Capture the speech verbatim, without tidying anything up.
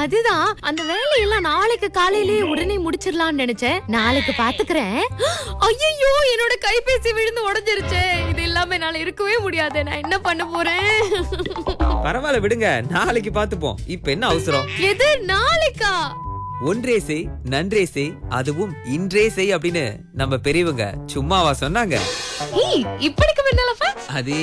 அதுதான் அந்த வேலையெல்லாம் நாளைக்கு காலையிலேயே உடனே முடிச்சிடலாம்னு நினைச்சேன். நாளைக்கு பாத்துக்கிறேன். ஐயோ, என்னோட கைபேசி விழுந்து உடைஞ்சிருச்சே. இது இல்லாம என்னால இருக்கவே முடியாது. நான் என்ன பண்ண போறேன்? பரவாயில்ல விடுங்க, நாளைக்கு பாத்துப்போம். இப்ப என்ன அவசரம்? எது நாளைக்கா? ஒன்றே செய் நன்றே செய் அதுவும் இன்றே செய் அப்படின்னு நம்ம பெரியவங்க சும்மாவா சொன்னாங்க? ஏய், இப்படிக்கு முன்னாலப்பா அது